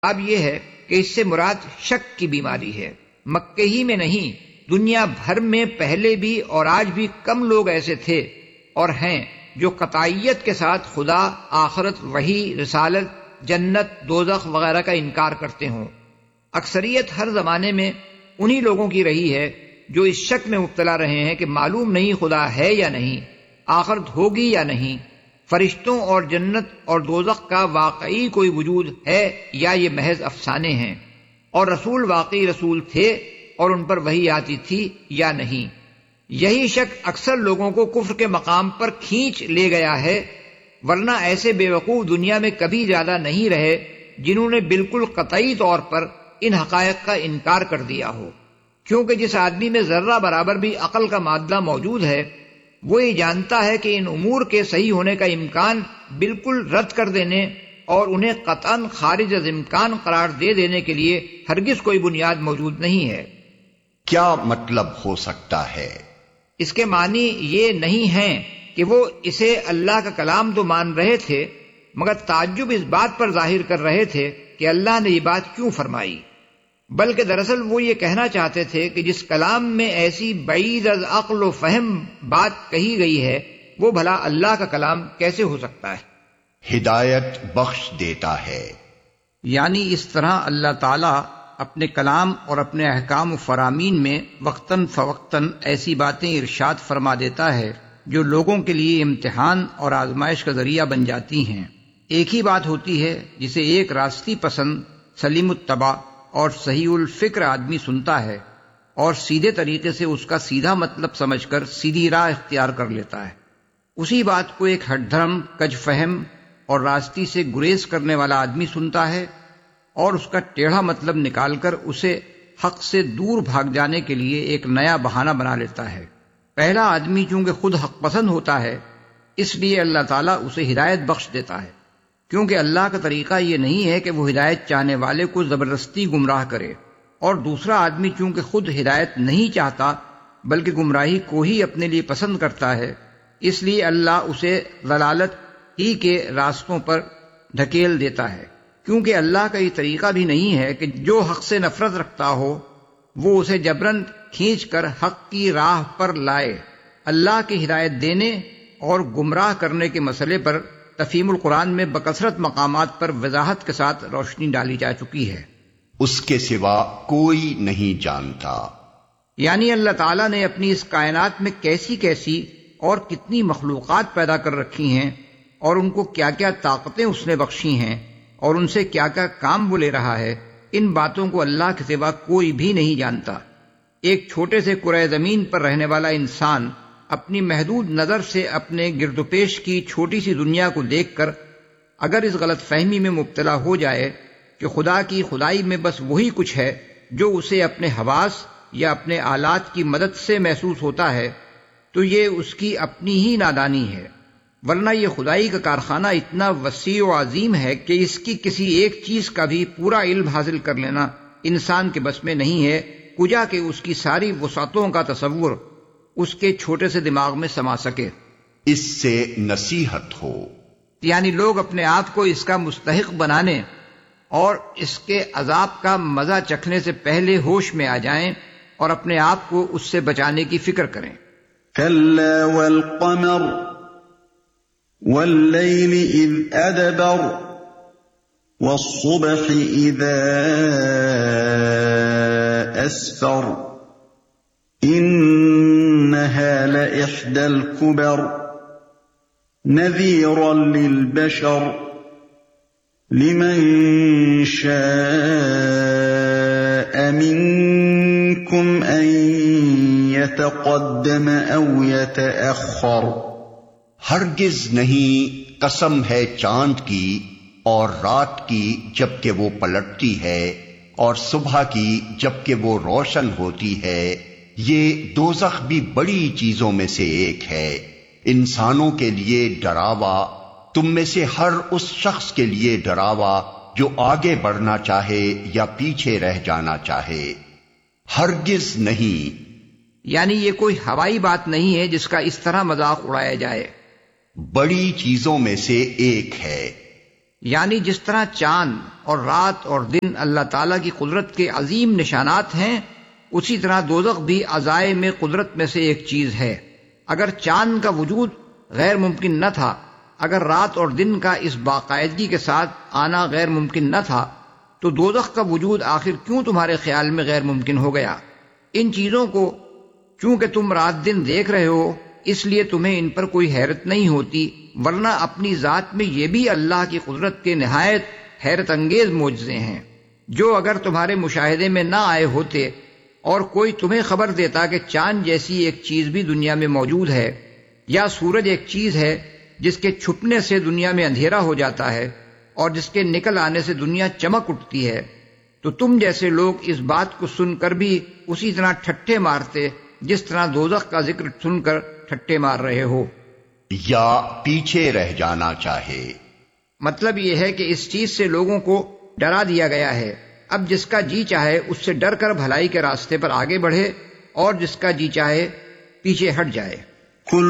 اب یہ ہے کہ اس سے مراد شک کی بیماری ہے۔ مکے ہی میں نہیں، دنیا بھر میں پہلے بھی اور آج بھی کم لوگ ایسے تھے اور ہیں جو قطعیت کے ساتھ خدا، آخرت، وحی، رسالت، جنت، دوزخ وغیرہ کا انکار کرتے ہوں۔ اکثریت ہر زمانے میں انہی لوگوں کی رہی ہے جو اس شک میں مبتلا رہے ہیں کہ معلوم نہیں خدا ہے یا نہیں، آخرت ہوگی یا نہیں، فرشتوں اور جنت اور دوزخ کا واقعی کوئی وجود ہے یا یہ محض افسانے ہیں، اور رسول واقعی رسول تھے اور ان پر وحی آتی تھی یا نہیں۔ یہی شک اکثر لوگوں کو کفر کے مقام پر کھینچ لے گیا ہے، ورنہ ایسے بے وقوف دنیا میں کبھی زیادہ نہیں رہے جنہوں نے بالکل قطعی طور پر ان حقائق کا انکار کر دیا ہو، کیونکہ جس آدمی میں ذرہ برابر بھی عقل کا مادہ موجود ہے وہ یہ جانتا ہے کہ ان امور کے صحیح ہونے کا امکان بالکل رد کر دینے اور انہیں قطعاً خارج از امکان قرار دے دینے کے لیے ہرگز کوئی بنیاد موجود نہیں ہے۔ کیا مطلب ہو سکتا ہے؟ اس کے معنی یہ نہیں ہیں کہ وہ اسے اللہ کا کلام تو مان رہے تھے، مگر تعجب اس بات پر ظاہر کر رہے تھے کہ اللہ نے یہ بات کیوں فرمائی، بلکہ دراصل وہ یہ کہنا چاہتے تھے کہ جس کلام میں ایسی بعید از عقل و فہم بات کہی گئی ہے وہ بھلا اللہ کا کلام کیسے ہو سکتا ہے؟ ہدایت بخش دیتا ہے۔ یعنی اس طرح اللہ تعالیٰ اپنے کلام اور اپنے احکام و فرامین میں وقتاً فوقتاً ایسی باتیں ارشاد فرما دیتا ہے جو لوگوں کے لیے امتحان اور آزمائش کا ذریعہ بن جاتی ہیں۔ ایک ہی بات ہوتی ہے جسے ایک راستی پسند، سلیم الطبع اور صحیح الفکر آدمی سنتا ہے اور سیدھے طریقے سے اس کا سیدھا مطلب سمجھ کر سیدھی راہ اختیار کر لیتا ہے۔ اسی بات کو ایک ہٹ دھرم، کج فہم اور راستی سے گریز کرنے والا آدمی سنتا ہے اور اس کا ٹیڑھا مطلب نکال کر اسے حق سے دور بھاگ جانے کے لیے ایک نیا بہانہ بنا لیتا ہے۔ پہلا آدمی چونکہ خود حق پسند ہوتا ہے اس لیے اللہ تعالیٰ اسے ہدایت بخش دیتا ہے، کیونکہ اللہ کا طریقہ یہ نہیں ہے کہ وہ ہدایت چاہنے والے کو زبردستی گمراہ کرے، اور دوسرا آدمی چونکہ خود ہدایت نہیں چاہتا بلکہ گمراہی کو ہی اپنے لیے پسند کرتا ہے، اس لیے اللہ اسے ضلالت ہی کے راستوں پر دھکیل دیتا ہے، کیونکہ اللہ کا یہ طریقہ بھی نہیں ہے کہ جو حق سے نفرت رکھتا ہو وہ اسے جبراً کھینچ کر حق کی راہ پر لائے۔ اللہ کی ہدایت دینے اور گمراہ کرنے کے مسئلے پر تفہیم القرآن میں بکثرت مقامات پر وضاحت کے ساتھ روشنی ڈالی جا چکی ہے۔ اس کے سوا کوئی نہیں جانتا۔ یعنی اللہ تعالیٰ نے اپنی اس کائنات میں کیسی کیسی اور کتنی مخلوقات پیدا کر رکھی ہیں اور ان کو کیا کیا طاقتیں اس نے بخشی ہیں اور ان سے کیا کیا کام وہ لے رہا ہے، ان باتوں کو اللہ کے سوا کوئی بھی نہیں جانتا۔ ایک چھوٹے سے کرۂ زمین پر رہنے والا انسان اپنی محدود نظر سے اپنے گرد و پیش کی چھوٹی سی دنیا کو دیکھ کر اگر اس غلط فہمی میں مبتلا ہو جائے کہ خدا کی خدائی میں بس وہی کچھ ہے جو اسے اپنے حواس یا اپنے آلات کی مدد سے محسوس ہوتا ہے، تو یہ اس کی اپنی ہی نادانی ہے، ورنہ یہ خدائی کا کارخانہ اتنا وسیع و عظیم ہے کہ اس کی کسی ایک چیز کا بھی پورا علم حاصل کر لینا انسان کے بس میں نہیں ہے، کجا کہ اس کی ساری وسعتوں کا تصور اس کے چھوٹے سے دماغ میں سما سکے۔ اس سے نصیحت ہو، یعنی لوگ اپنے آپ کو اس کا مستحق بنانے اور اس کے عذاب کا مزہ چکھنے سے پہلے ہوش میں آ جائیں اور اپنے آپ کو اس سے بچانے کی فکر کریں۔ کلا والقمر واللیل اذ ادبر والصبح اذا اسفر انها لإحدى الكبر نذيرا للبشر لمن شاء منكم ان يتقدم او يتأخر۔ ہرگز نہیں، قسم ہے چاند کی اور رات کی جبکہ وہ پلٹتی ہے اور صبح کی جبکہ وہ روشن ہوتی ہے، یہ دوزخ بھی بڑی چیزوں میں سے ایک ہے۔ انسانوں کے لیے ڈراوا، تم میں سے ہر اس شخص کے لیے ڈراوا جو آگے بڑھنا چاہے یا پیچھے رہ جانا چاہے۔ ہرگز نہیں، یعنی یہ کوئی ہوائی بات نہیں ہے جس کا اس طرح مذاق اڑایا جائے، بڑی چیزوں میں سے ایک ہے۔ یعنی جس طرح چاند اور رات اور دن اللہ تعالیٰ کی قدرت کے عظیم نشانات ہیں، اسی طرح دوزخ بھی عزائم قدرت میں سے ایک چیز ہے۔ اگر چاند کا وجود غیر ممکن نہ تھا، اگر رات اور دن کا اس باقاعدگی کے ساتھ آنا غیر ممکن نہ تھا، تو دوزخ کا وجود آخر کیوں تمہارے خیال میں غیر ممکن ہو گیا؟ ان چیزوں کو چونکہ تم رات دن دیکھ رہے ہو اس لیے تمہیں ان پر کوئی حیرت نہیں ہوتی، ورنہ اپنی ذات میں یہ بھی اللہ کی قدرت کے نہایت حیرت انگیز معجزے ہیں، جو اگر تمہارے مشاہدے میں نہ آئے ہوتے اور کوئی تمہیں خبر دیتا کہ چاند جیسی ایک چیز بھی دنیا میں موجود ہے، یا سورج ایک چیز ہے جس کے چھپنے سے دنیا میں اندھیرا ہو جاتا ہے اور جس کے نکل آنے سے دنیا چمک اٹھتی ہے، تو تم جیسے لوگ اس بات کو سن کر بھی اسی طرح ٹھٹھے مارتے جس طرح دوزخ کا ذکر سن کر ٹھٹھے مار رہے ہو۔ یا پیچھے رہ جانا چاہے۔ مطلب یہ ہے کہ اس چیز سے لوگوں کو ڈرا دیا گیا ہے، اب جس کا جی چاہے اس سے ڈر کر بھلائی کے راستے پر آگے بڑھے اور جس کا جی چاہے پیچھے ہٹ جائے۔